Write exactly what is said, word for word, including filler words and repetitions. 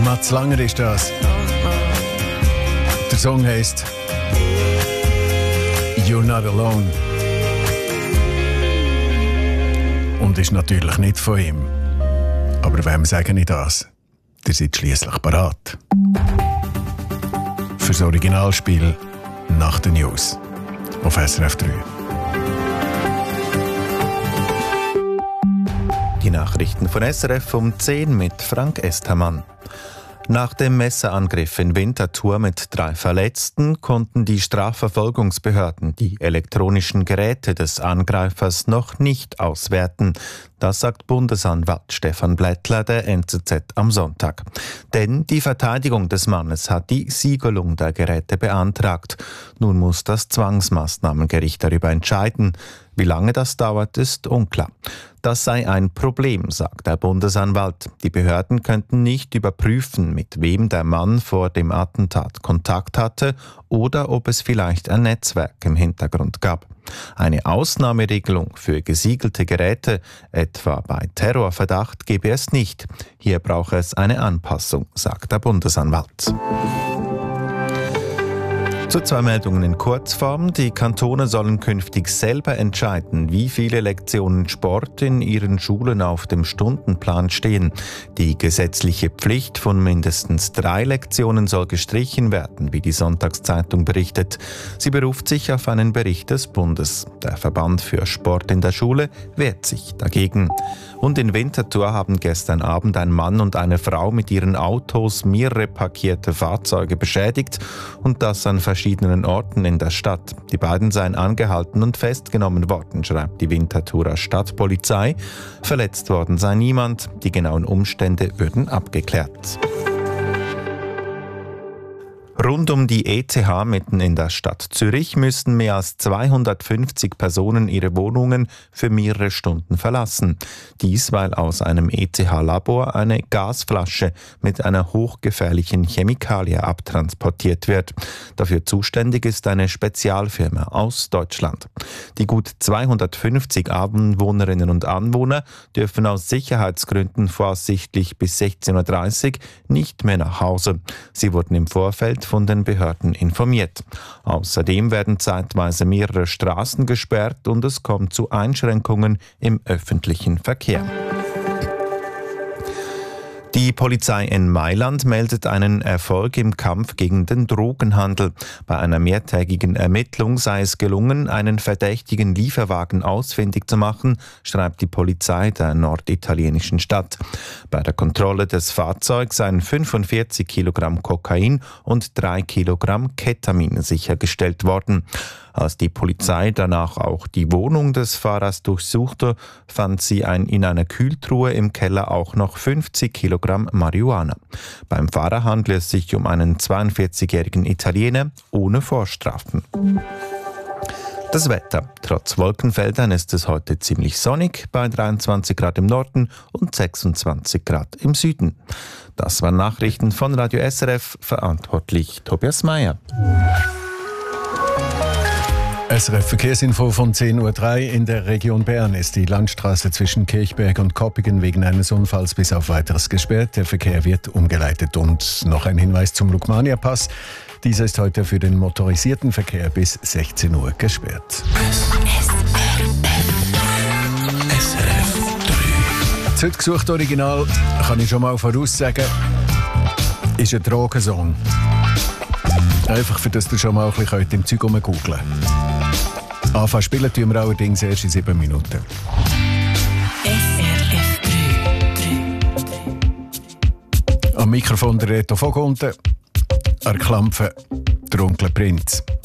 Mats Langer ist das. Der Song heisst You're Not Alone. Und ist natürlich nicht von ihm. Aber wem sage ich das? Ihr seid schliesslich parat. Für das Originalspiel nach den News auf S R F drei. Die Nachrichten von S R F um zehn mit Frank Estermann. Nach dem Messerangriff in Winterthur mit drei Verletzten konnten die Strafverfolgungsbehörden die elektronischen Geräte des Angreifers noch nicht auswerten. Das sagt Bundesanwalt Stefan Blättler der N Z Z am Sonntag. Denn die Verteidigung des Mannes hat die Siegelung der Geräte beantragt. Nun muss das Zwangsmaßnahmengericht darüber entscheiden. Wie lange das dauert, ist unklar. Das sei ein Problem, sagt der Bundesanwalt. Die Behörden könnten nicht überprüfen, mit wem der Mann vor dem Attentat Kontakt hatte oder ob es vielleicht ein Netzwerk im Hintergrund gab. Eine Ausnahmeregelung für gesiegelte Geräte, etwa bei Terrorverdacht, gebe es nicht. Hier brauche es eine Anpassung, sagt der Bundesanwalt. Zu zwei Meldungen in Kurzform. Die Kantone sollen künftig selber entscheiden, wie viele Lektionen Sport in ihren Schulen auf dem Stundenplan stehen. Die gesetzliche Pflicht von mindestens drei Lektionen soll gestrichen werden, wie die Sonntagszeitung berichtet. Sie beruft sich auf einen Bericht des Bundes. Der Verband für Sport in der Schule wehrt sich dagegen. Und in Winterthur haben gestern Abend ein Mann und eine Frau mit ihren Autos mehrere parkierte Fahrzeuge beschädigt und das an verschiedenen Orten in der Stadt. Die beiden seien angehalten und festgenommen worden, schreibt die Winterthurer Stadtpolizei. Verletzt worden sei niemand. Die genauen Umstände würden abgeklärt. Rund um die E T H mitten in der Stadt Zürich müssten mehr als zweihundertfünfzig Personen ihre Wohnungen für mehrere Stunden verlassen. Dies, weil aus einem E T H-Labor eine Gasflasche mit einer hochgefährlichen Chemikalie abtransportiert wird. Dafür zuständig ist eine Spezialfirma aus Deutschland. Die gut zweihundertfünfzig Anwohnerinnen und Anwohner dürfen aus Sicherheitsgründen voraussichtlich bis sechzehn Uhr dreißig nicht mehr nach Hause. Sie wurden im Vorfeld von den Behörden informiert. Außerdem werden zeitweise mehrere Straßen gesperrt und es kommt zu Einschränkungen im öffentlichen Verkehr. Die Polizei in Mailand meldet einen Erfolg im Kampf gegen den Drogenhandel. Bei einer mehrtägigen Ermittlung sei es gelungen, einen verdächtigen Lieferwagen ausfindig zu machen, schreibt die Polizei der norditalienischen Stadt. Bei der Kontrolle des Fahrzeugs seien fünfundvierzig Kilogramm Kokain und drei Kilogramm Ketamin sichergestellt worden. Als die Polizei danach auch die Wohnung des Fahrers durchsuchte, fand sie ein, in einer Kühltruhe im Keller auch noch fünfzig Kilogramm Marihuana. Beim Fahrer handelt es sich um einen zweiundvierzigjährigen Italiener ohne Vorstrafen. Das Wetter. Trotz Wolkenfeldern ist es heute ziemlich sonnig, bei dreiundzwanzig Grad im Norden und sechsundzwanzig Grad im Süden. Das waren Nachrichten von Radio S R F, verantwortlich Tobias Meyer. S R F-Verkehrsinfo von zehn Uhr drei. In der Region Bern ist die Landstraße zwischen Kirchberg und Koppigen wegen eines Unfalls bis auf Weiteres gesperrt. Der Verkehr wird umgeleitet. Und noch ein Hinweis zum Lukmania-Pass. Dieser ist heute für den motorisierten Verkehr bis sechzehn Uhr gesperrt. S R F drei. Das heute gesuchte Original, kann ich schon mal voraussagen, ist ein Drogensong. Einfach, für das du schon mal ein bisschen im Zeug rumgoogeln könnt. Anfangen spielen tun wir allerdings erst in sieben Minuten. S R F drei. Am Mikrofon der Reto Vogunten, an der Klampfe der Onkel Prinz.